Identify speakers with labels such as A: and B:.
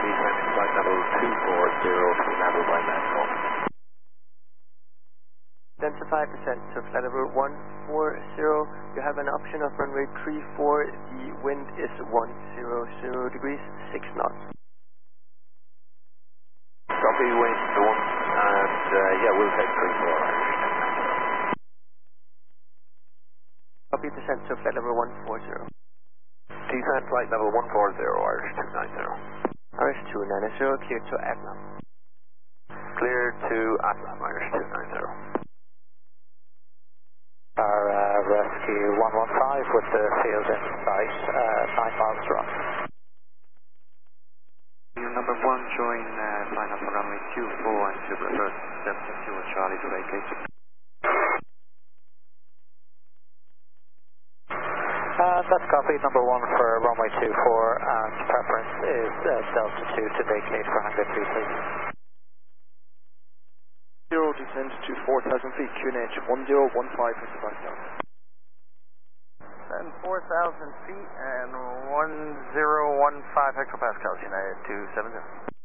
A: descending flight level 240 to level by landfall.
B: Identify descent to flight level 140. You have an option of runway 34. The wind is 100 degrees, 6 knots.
A: Copy, wind 1, and yeah, we'll take 34.
B: Copy descent to flight level 140.
A: Descent flight level 140, Irish 290.
B: Irish 290, clear to Atlam.
A: Clear to Atlam, Irish 290.
C: Rescue 115 with the field in sight, 9 miles to run.
D: Number 1 join line up on runway 24 and to reverse 72 Charlie to vacate.
C: That's copy, number 1 for runway 24 and preference is Delta 2 to vacate for hangar 3 please.
E: 0 descend to 4,000 feet, QNH 1015 hectopascal.
F: Then 4,000 feet and 1015 hectopascals, United 270.